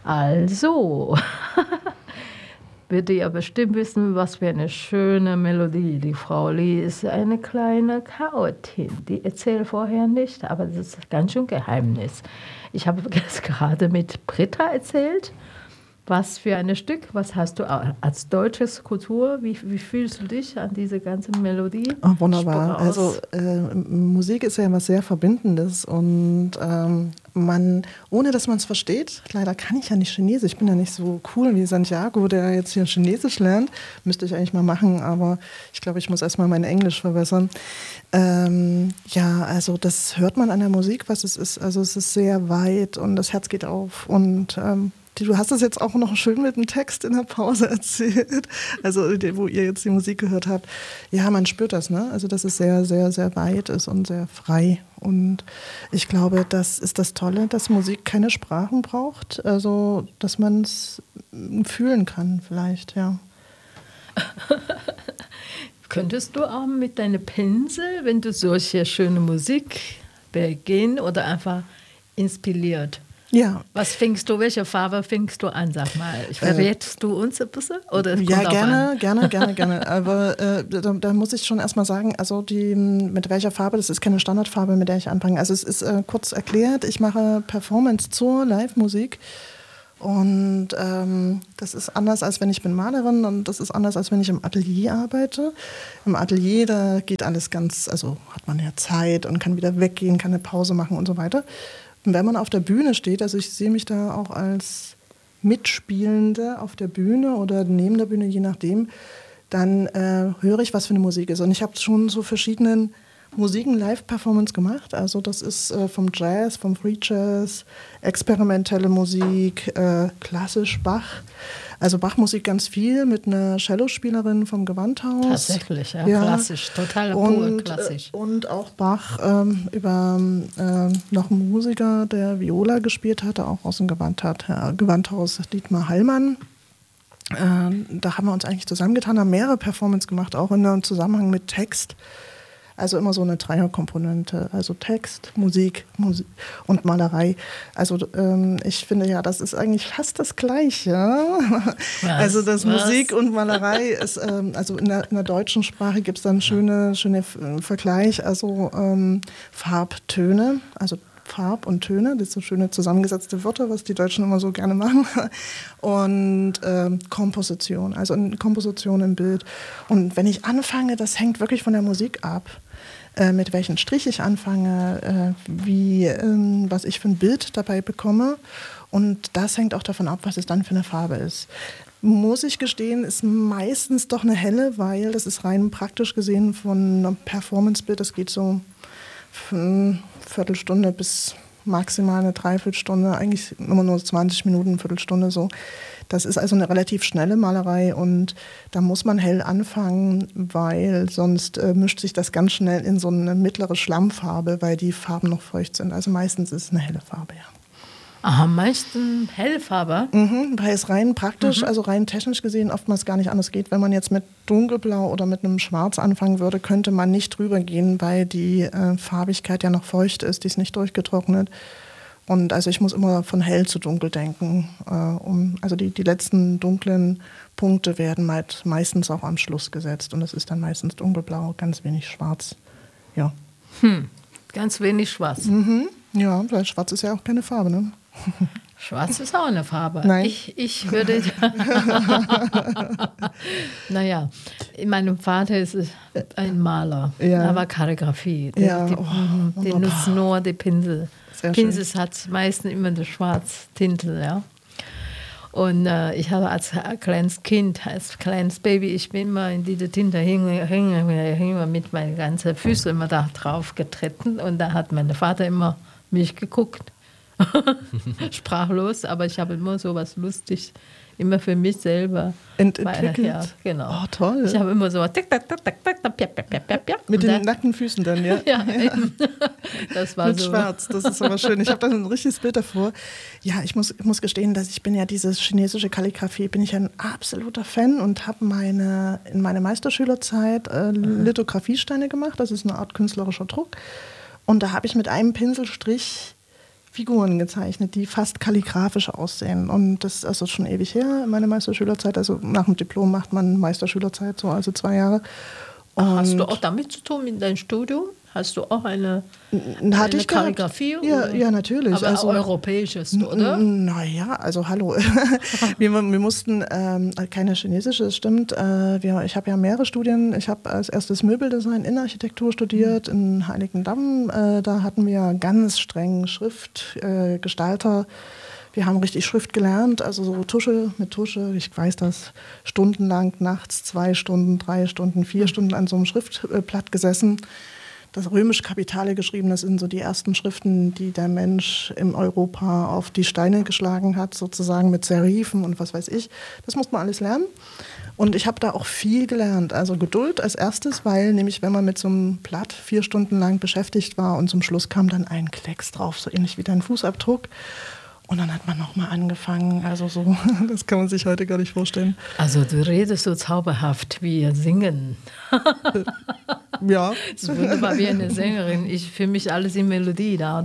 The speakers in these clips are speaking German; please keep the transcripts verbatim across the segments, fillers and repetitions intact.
Also, wird ihr bestimmt wissen, was für eine schöne Melodie. Die Frau Lee ist eine kleine Chaotin. Die erzählt vorher nicht, aber das ist ganz schön Geheimnis. Ich habe das gerade mit Britta erzählt. Was für ein Stück, was hast du als deutsches Kultur, wie, wie fühlst du dich an diese ganze Melodie? Oh, wunderbar. Also äh, Musik ist ja was sehr Verbindendes und ähm, man, ohne dass man es versteht, leider kann ich ja nicht Chinesisch, ich bin ja nicht so cool wie Santiago, der jetzt hier Chinesisch lernt, müsste ich eigentlich mal machen, aber ich glaube, ich muss erstmal mein Englisch verbessern. Ähm, ja, also das hört man an der Musik, was es ist, also es ist sehr weit und das Herz geht auf und ähm, du hast es jetzt auch noch schön mit dem Text in der Pause erzählt, also wo ihr jetzt die Musik gehört habt. Ja, man spürt das, ne? Also dass es sehr, sehr, sehr weit ist und sehr frei. Und ich glaube, das ist das Tolle, dass Musik keine Sprachen braucht, also dass man es fühlen kann vielleicht, ja. Könntest du auch mit deinem Pinsel, wenn du solche schöne Musik beginnst oder einfach inspiriert? Ja. Was fängst du, welche Farbe fängst du an, sag mal? Verrätst äh, du uns ein bisschen? Oder ja, gerne, gerne, gerne, gerne. Aber äh, da, da muss ich schon erstmal sagen, also die, mit welcher Farbe, das ist keine Standardfarbe, mit der ich anfange. Also es ist äh, kurz erklärt, ich mache Performance zur Live-Musik und ähm, das ist anders, als wenn ich bin Malerin und das ist anders, als wenn ich im Atelier arbeite. Im Atelier, da geht alles ganz, also hat man ja Zeit und kann wieder weggehen, kann eine Pause machen und so weiter. Und wenn man auf der Bühne steht, also ich sehe mich da auch als Mitspielende auf der Bühne oder neben der Bühne, je nachdem, dann äh, höre ich, was für eine Musik ist. Und ich habe schon so verschiedenen Musiken Live-Performance gemacht. Also das ist äh, vom Jazz, vom Free Jazz, experimentelle Musik, äh, klassisch Bach. Also Bachmusik ganz viel mit einer Cellospielerin vom Gewandhaus. Tatsächlich, ja, ja. Klassisch, total pur klassisch. Und auch Bach ähm, über äh, noch einen Musiker, der Viola gespielt hatte, auch aus dem Gewandhaus, Gewandhaus Dietmar Hallmann. Äh, da haben wir uns eigentlich zusammengetan, haben mehrere Performances gemacht, auch in einem Zusammenhang mit Text. Also immer so eine Dreierkomponente, also Text, Musik, Musik und Malerei. Also ähm, ich finde ja, das ist eigentlich fast das Gleiche. Was? Also das Was? Musik und Malerei ist, ähm, also in der, in der deutschen Sprache gibt es dann schöne, schöne Vergleich, also ähm, Farbtöne, also Farb und Töne, das sind so schöne zusammengesetzte Wörter, was die Deutschen immer so gerne machen. Und ähm, Komposition, also eine Komposition im Bild. Und wenn ich anfange, das hängt wirklich von der Musik ab. Äh, mit welchem Strich ich anfange, äh, wie, ähm, was ich für ein Bild dabei bekomme. Und das hängt auch davon ab, was es dann für eine Farbe ist. Muss ich gestehen, ist meistens doch eine helle, weil das ist rein praktisch gesehen von einem Performance-Bild, das geht so eine Viertelstunde bis maximal eine Dreiviertelstunde, eigentlich immer nur zwanzig Minuten, eine Viertelstunde so. Das ist also eine relativ schnelle Malerei und da muss man hell anfangen, weil sonst äh, mischt sich das ganz schnell in so eine mittlere Schlammfarbe, weil die Farben noch feucht sind. Also meistens ist es eine helle Farbe, ja. Aha, am meisten helle Farbe? Mhm, weil es rein praktisch, mhm. also rein technisch gesehen oftmals gar nicht anders geht. Wenn man jetzt mit dunkelblau oder mit einem Schwarz anfangen würde, könnte man nicht drüber gehen, weil die äh, Farbigkeit ja noch feucht ist, die ist nicht durchgetrocknet. Und also ich muss immer von hell zu dunkel denken. Äh, um, also die, die letzten dunklen Punkte werden meist, meistens auch am Schluss gesetzt. Und das ist dann meistens dunkelblau, ganz wenig schwarz. Ja. Hm, ganz wenig schwarz. Mhm. Ja, weil schwarz ist ja auch keine Farbe, ne? Schwarz ist auch eine Farbe. Nein. Ich, ich würde. Naja, meinem Vater ist ein Maler, ja. aber Kalligrafie. Der, ja. die, oh, der nutzt nur die Pinsel. Sehr Pinsel schön. hat meistens immer eine Schwarztinte, ja. Und äh, ich habe als kleines Kind, als kleines Baby, ich bin immer in diese Tinte hing, hing, hing mit meinen ganzen Füßen immer da drauf getreten und da hat mein Vater immer mich geguckt. Sprachlos, aber ich habe immer so was lustig, immer für mich selber entwickelt. Ja, genau. Oh, toll. Ich habe immer so tick, tack, tack, tack, tack, tack, tack, tack, tack, tack. Mit und den nackten Füßen dann, ja? Ja, eben. Das war mit so. Schwarz, das ist aber schön. Ich habe da ein richtiges Bild davor. Ja, ich muss, ich muss gestehen, dass ich bin ja diese chinesische Kalligrafie, bin ich ein absoluter Fan und habe meine, in meiner Meisterschülerzeit äh, Lithografiesteine gemacht. Das ist eine Art künstlerischer Druck. Und da habe ich mit einem Pinselstrich Figuren gezeichnet, die fast kalligrafisch aussehen. Und das ist also schon ewig her, meine Meisterschülerzeit. Also nach dem Diplom macht man Meisterschülerzeit, so also zwei Jahre. Und hast du auch damit zu tun in deinem Studium? Hast du auch eine, Hatte eine ich Kalligrafie? Ja, ja, natürlich. Aber also, europäisches, oder? Naja, also hallo. wir, wir mussten, ähm, keine chinesische, das stimmt. Äh, wir, ich habe ja mehrere Studien. Ich habe als erstes Möbeldesign, Innenarchitektur studiert mhm. in Heiligendamm. Äh, da hatten wir ganz streng Schriftgestalter. Äh, Wir haben richtig Schrift gelernt, also so Tusche mit Tusche. Ich weiß das, stundenlang, nachts zwei Stunden, drei Stunden, vier Stunden an so einem Schriftblatt gesessen. Das römische Kapitale geschrieben, das sind so die ersten Schriften, die der Mensch in Europa auf die Steine geschlagen hat, sozusagen mit Serifen und was weiß ich. Das muss man alles lernen. Und ich habe da auch viel gelernt. Also Geduld als erstes, weil nämlich, wenn man mit so einem Blatt vier Stunden lang beschäftigt war und zum Schluss kam dann ein Klecks drauf, so ähnlich wie dein Fußabdruck. Und dann hat man nochmal angefangen, also so, das kann man sich heute gar nicht vorstellen. Also du redest so zauberhaft wie Singen. Ja. Das ist wunderbar wie eine Sängerin. Ich fühle mich alles in Melodie da.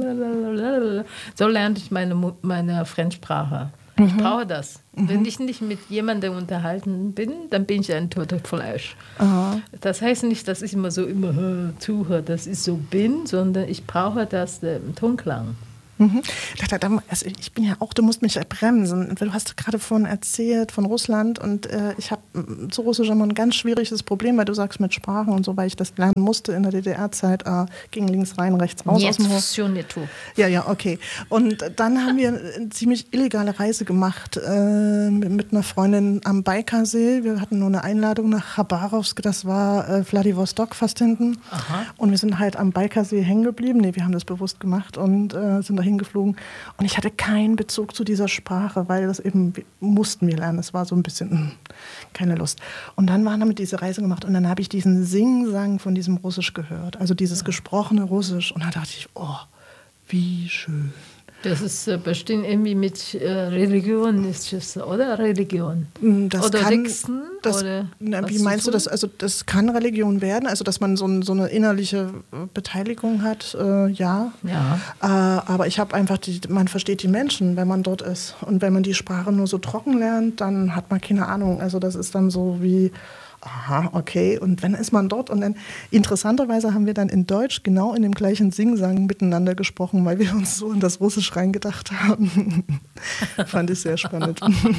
So lerne ich meine, meine Fremdsprache. Ich mhm. brauche das. Mhm. Wenn ich nicht mit jemandem unterhalten bin, dann bin ich ein toter Fleisch. Aha. Das heißt nicht, dass ich immer so immer zuhöre, dass ich so bin, sondern ich brauche das den Tonklang. Mhm. Also ich bin ja auch, du musst mich bremsen. Du hast gerade vorhin erzählt von Russland und äh, ich habe zu Russisch immer ein ganz schwieriges Problem, weil du sagst mit Sprachen und so, weil ich das lernen musste in der D D R-Zeit, äh, ging links rein, rechts raus aus dem Haus. Ja, ja, okay. Und dann haben wir eine ziemlich illegale Reise gemacht äh, mit einer Freundin am Baikal-See. Wir hatten nur eine Einladung nach Chabarowsk, das war äh, Wladiwostok fast hinten. Aha. Und wir sind halt am Baikal-See hängen geblieben. Nee, wir haben das bewusst gemacht und äh, sind da hingeflogen und ich hatte keinen Bezug zu dieser Sprache, weil das eben mussten wir lernen. Das war so ein bisschen mh, keine Lust. Und dann waren damit diese Reise gemacht und dann habe ich diesen Sing-Sang von diesem Russisch gehört, also dieses gesprochene Russisch und da dachte ich, oh, wie schön. Das ist äh, bestimmt irgendwie mit äh, Religion, ist das, oder? Religion. Das oder kann, Texten? Das, oder na, wie meinst du das? Also das kann Religion werden, also dass man so, ein, so eine innerliche Beteiligung hat, äh, ja. ja. Äh, aber ich habe einfach, die, man versteht die Menschen, wenn man dort ist. Und wenn man die Sprache nur so trocken lernt, dann hat man keine Ahnung. Also das ist dann so wie... Aha, okay. Und dann ist man dort und dann, interessanterweise haben wir dann in Deutsch genau in dem gleichen Singsang miteinander gesprochen, weil wir uns so in das Russisch reingedacht haben. Fand ich sehr spannend.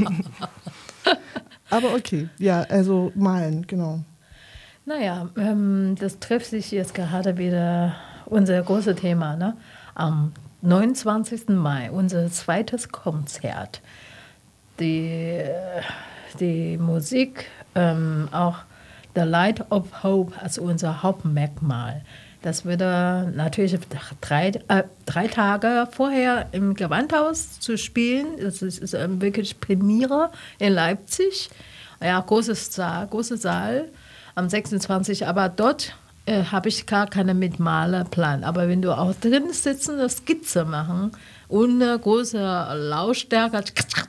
Aber okay, ja, also malen, genau. Naja, ähm, das trifft sich jetzt gerade wieder unser großes Thema, ne? Am neunundzwanzigsten Mai, unser zweites Konzert. Die, die Musik, Ähm, auch The Light of Hope als unser Hauptmerkmal. Das wird natürlich drei, äh, drei Tage vorher im Gewandhaus zu spielen. Das ist, ist wirklich Premiere in Leipzig. Ja, großes Saal, großer Saal am sechsundzwanzigsten Aber dort äh, habe ich gar keinen Mitmalerplan. Aber wenn du auch drin sitzen, eine Skizze machen und eine große Lautstärke,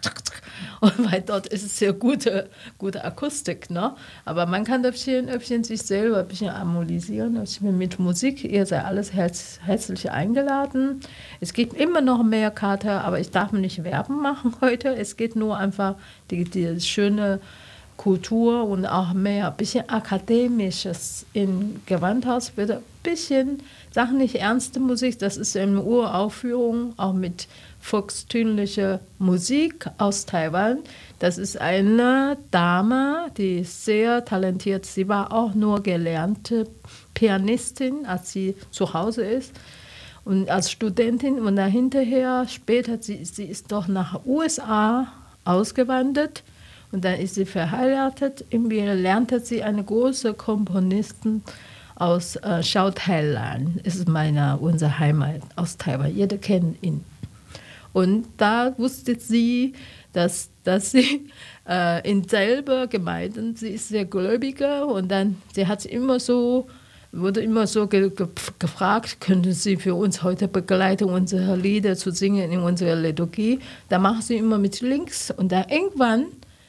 und weil dort ist es sehr gute, gute Akustik, ne? Aber man kann ein bisschen, ein bisschen sich selber ein bisschen harmonisieren. Ich bin mit Musik, ihr seid alles herz, herzlich eingeladen. Es gibt immer noch mehr Karten, aber ich darf nicht Werben machen heute. Es geht nur einfach die, die schöne Kultur und auch mehr, ein bisschen Akademisches. Im Gewandhaus wird ein bisschen, Sachen nicht ernste Musik, das ist eine Uraufführung, auch mit volkstümliche Musik aus Taiwan. Das ist eine Dame, die ist sehr talentiert. Sie war auch nur gelernte Pianistin, als sie zu Hause ist und als Studentin. Und dann hinterher, später, sie, sie ist doch nach U S A ausgewandert und dann ist sie verheiratet. Irgendwie lernte sie eine große Komponistin aus äh, Shao-Thailand. Das ist meine, unsere Heimat aus Taiwan. Jeder kennt ihn. Und da wusste sie, dass, dass sie äh, in selber Gemeinden, sie ist sehr gläubiger und dann, sie hat immer so, wurde immer so ge, ge, gefragt, könnten Sie für uns heute begleiten, unsere Lieder zu singen in unserer Liturgie. Da macht sie immer mit links und dann irgendwann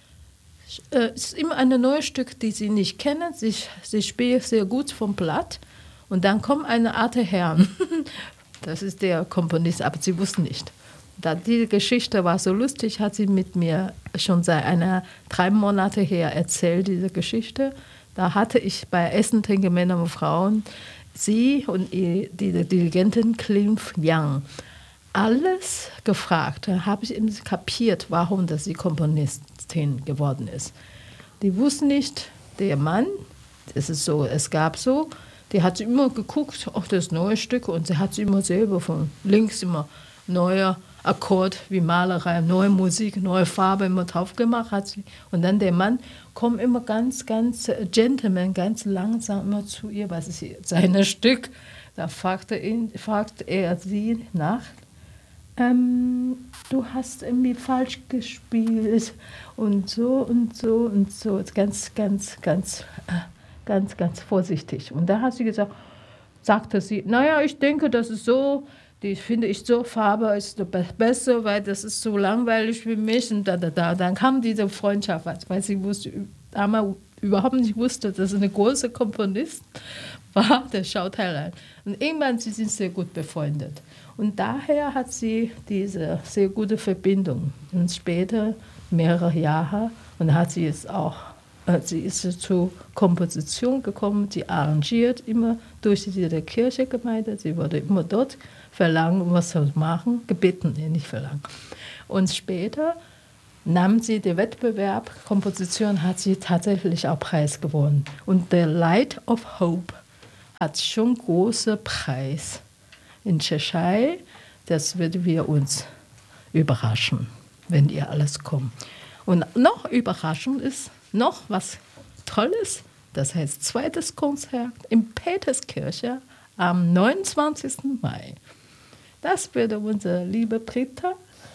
äh, ist immer ein neues Stück, die sie nicht kennen. Sie, sie spielt sehr gut vom Blatt und dann kommt eine alte Herr das ist der Komponist, aber sie wusste nicht. Da die Geschichte war so lustig, hat sie mit mir schon seit einer drei Monate her erzählt, diese Geschichte. Da hatte ich bei Essen, Trinken, Männer und Frauen sie und die Dirigentin Cliff Young alles gefragt. Da habe ich eben kapiert, warum dass sie Komponistin geworden ist. Die wusste nicht, der Mann, das ist so, es gab so, die hat sie immer geguckt, auch das neue Stück, und sie hat sie immer selber von links immer neuer Akkord wie Malerei, neue Musik, neue Farbe immer drauf gemacht hat sie. Und dann der Mann kommt immer ganz, ganz gentleman, ganz langsam immer zu ihr, was ist sein Stück. Da fragte, ihn, fragte er sie nach, ähm, du hast irgendwie falsch gespielt und so und so und so. Ganz, ganz, ganz, ganz, ganz vorsichtig. Und da hat sie gesagt, sagte sie, naja, ich denke, das ist so, die finde ich so, Farbe ist besser, weil das ist so langweilig für mich. Und da, da, da. Dann kam diese Freundschaft, weil sie wusste, damals überhaupt nicht wusste, dass eine große Komponist war, der Schauteil. Und irgendwann sie sind sehr gut befreundet. Und daher hat sie diese sehr gute Verbindung. Und später, mehrere Jahre, und hat sie jetzt auch, sie ist zur Komposition gekommen, sie arrangiert immer durch die Kirchengemeinde, sie wurde immer dort verlangen, um was zu machen, gebeten, nicht verlangen. Und später nahm sie den Wettbewerb, Komposition hat sie tatsächlich auch Preis gewonnen. Und der Light of Hope hat schon großen Preis in Tschechei. Das wird wir uns überraschen, wenn ihr alles kommt. Und noch überraschend ist noch was Tolles, das heißt zweites Konzert in Peterskirche am neunundzwanzigsten Mai. Das würde unsere liebe Britta,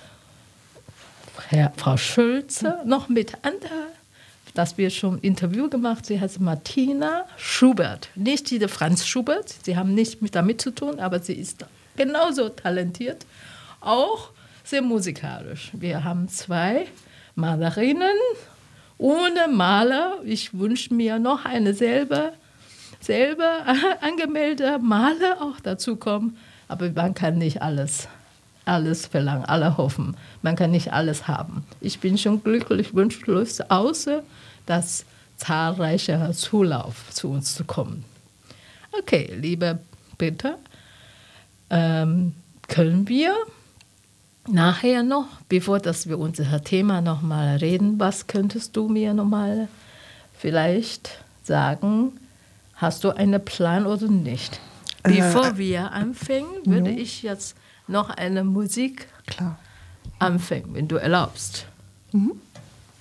Herr, Frau Schulze, noch mit anderen, das wir schon ein Interview gemacht, sie heißt Martina Schubert, nicht diese Franz Schubert, sie haben nichts mit damit zu tun, aber sie ist genauso talentiert, auch sehr musikalisch. Wir haben zwei Malerinnen ohne Maler. Ich wünsche mir noch eine selber, selber angemeldete Maler auch dazu kommen. Aber man kann nicht alles, alles verlangen, alle hoffen. Man kann nicht alles haben. Ich bin schon glücklich, wunschlos, außer dass zahlreicher Zulauf zu uns zu kommen. Okay, liebe Britta, ähm, können wir nachher noch, bevor dass wir unser Thema noch mal reden, was könntest du mir noch mal vielleicht sagen? Hast du einen Plan oder nicht? Bevor äh, wir anfangen, würde ja. ich jetzt noch eine Musik Klar. anfangen, wenn du erlaubst. Mhm.